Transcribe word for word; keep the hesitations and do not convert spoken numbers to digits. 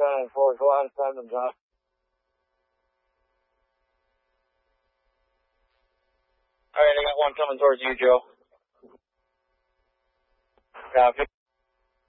ten four, go ahead and send them, John. All right, I got one coming towards you, Joe. Copy.